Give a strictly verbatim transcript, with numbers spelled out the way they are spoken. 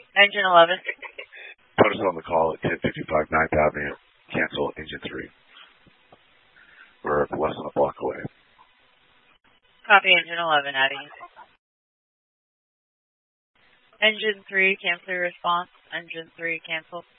Engine eleven. Put us on the call at ten fifty-five ninth Avenue. Cancel engine three. We're less than a block away. Copy engine eleven, adding. Engine three, cancel your response. Engine three, cancel.